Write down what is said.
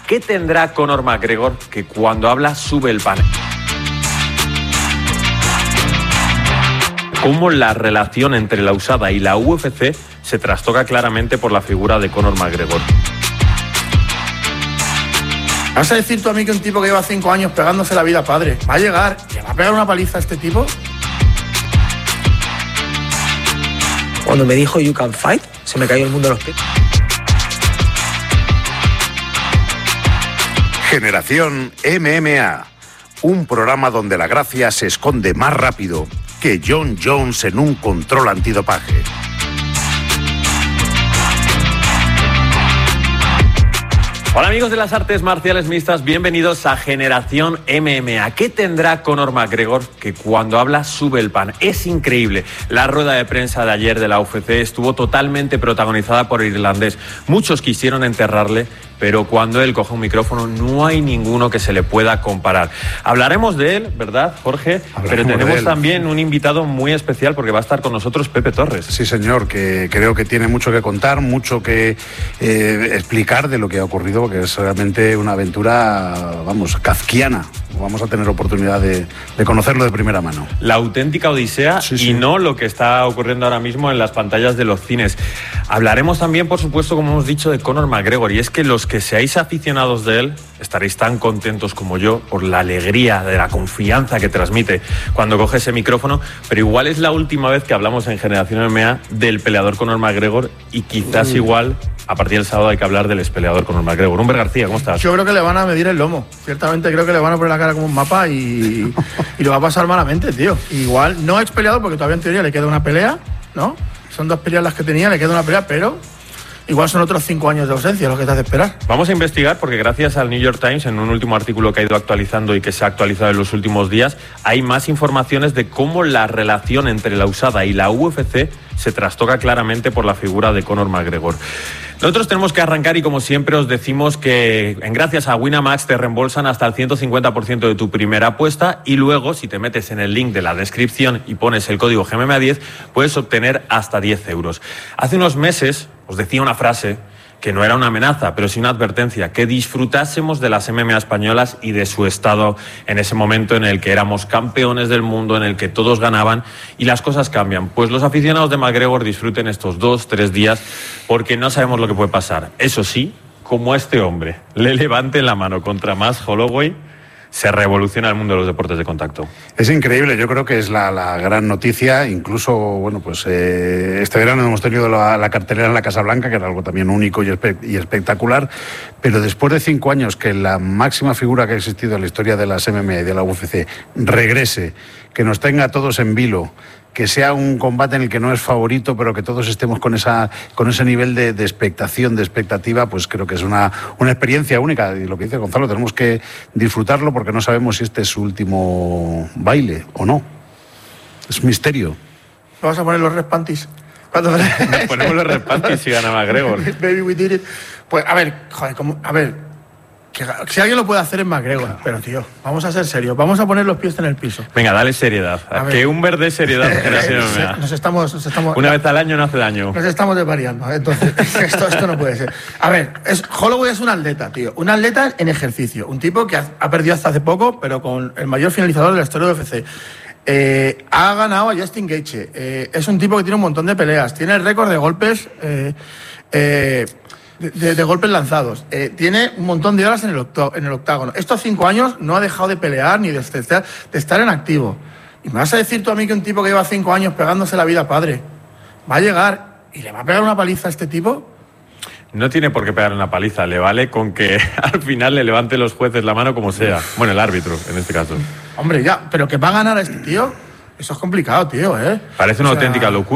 ¿Qué tendrá Conor McGregor que cuando habla sube el pan? Cómo la relación entre la USADA y la UFC se trastoca claramente por la figura de Conor McGregor. ¿Vas a decir tú a mí que un tipo que lleva 5 años pegándose la vida padre va a llegar y le va a pegar una paliza a este tipo? Cuando me dijo "You can fight", se me cayó el mundo a los pies. Generación MMA, un programa donde la gracia se esconde más rápido que Jon Jones en un control antidopaje. Hola amigos de las artes marciales mixtas, bienvenidos a Generación MMA. ¿Qué tendrá Conor McGregor que cuando habla sube el pan? Es increíble. La rueda de prensa de ayer de la UFC estuvo totalmente protagonizada por el irlandés. Muchos quisieron enterrarle, pero cuando él coge un micrófono no hay ninguno que se le pueda comparar. Hablaremos de él, ¿verdad, Jorge? Pero tenemos también un invitado muy especial porque va a estar con nosotros Pepe Torres. Sí, señor, que creo que tiene mucho que contar, mucho que explicar de lo que ha ocurrido, porque es realmente una aventura, vamos, kafkiana. Vamos a tener oportunidad de conocerlo de primera mano. La auténtica odisea, sí. Y no lo que está ocurriendo ahora mismo en las pantallas de los cines. Hablaremos también, por supuesto, como hemos dicho, de Conor McGregor, y es que los que seáis aficionados de él estaréis tan contentos como yo por la alegría, de la confianza que transmite cuando coge ese micrófono, pero igual es la última vez que hablamos en Generación MMA del peleador Conor McGregor, y quizás igual a partir del sábado hay que hablar del expeleador Conor McGregor. Humber García, ¿cómo estás? Yo creo que le van a medir el lomo. Ciertamente creo que le van a poner la cara como un mapa y lo va a pasar malamente, tío. Igual no ha expeleado porque todavía en teoría le queda una pelea, ¿no? Son 2 peleas las que tenía, le queda una pelea, pero igual son otros 5 años de ausencia lo que te hace esperar. Vamos a investigar porque gracias al New York Times, en un último artículo que ha ido actualizando y que se ha actualizado en los últimos días, hay más informaciones de cómo la relación entre la USADA y la UFC se trastoca claramente por la figura de Conor McGregor. Nosotros tenemos que arrancar y, como siempre, os decimos que gracias a Winamax te reembolsan hasta el 150% de tu primera apuesta, y luego, si te metes en el link de la descripción y pones el código GMMA10, puedes obtener hasta 10 euros. Hace unos meses os decía una frase que no era una amenaza, pero sí una advertencia, que disfrutásemos de las MMA españolas y de su estado en ese momento en el que éramos campeones del mundo, en el que todos ganaban, y las cosas cambian. Pues los aficionados de McGregor disfruten estos 2-3 días porque no sabemos lo que puede pasar. Eso sí, como a este hombre le levanten la mano contra Max Holloway, se revoluciona el mundo de los deportes de contacto. Es increíble, yo creo que es la gran noticia. Incluso, bueno, pues este verano hemos tenido la cartelera en la Casa Blanca, que era algo también único y espectacular, pero después de 5 años que la máxima figura que ha existido en la historia de las MMA y de la UFC regrese, que nos tenga a todos en vilo, que sea un combate en el que no es favorito, pero que todos estemos con ese nivel de expectación, de expectativa, pues creo que es una experiencia única. Y lo que dice Gonzalo, tenemos que disfrutarlo porque no sabemos si este es su último baile o no. Es un misterio. ¿Vas a poner los red panties? Nos ponemos los red panties si gana McGregor. Baby, we did it. Pues a ver, joder, que si alguien lo puede hacer es McGregor, claro. Pero tío, vamos a ser serios, vamos a poner los pies en el piso. Venga, dale seriedad, que un verde seriedad en Generación MMA. Nos estamos una vez al año no hace daño. Nos estamos desvariando, entonces esto no puede ser. A ver, Holloway es un atleta, tío, un atleta en ejercicio, un tipo que ha perdido hasta hace poco, pero con el mayor finalizador de la historia de UFC. Ha ganado a Justin Gaethje, es un tipo que tiene un montón de peleas, tiene el récord de golpes de golpes lanzados, tiene un montón de horas en el octágono. Estos 5 años no ha dejado de pelear ni de estar en activo. Y me vas a decir tú a mí que un tipo que lleva 5 años pegándose la vida padre va a llegar y le va a pegar una paliza a este tipo. No tiene por qué pegar una paliza, le vale con que al final le levanten los jueces la mano como sea. Bueno, el árbitro, en este caso. Hombre, ya, pero que va a ganar a este tío, eso es complicado, tío, ¿eh? Parece una auténtica locura.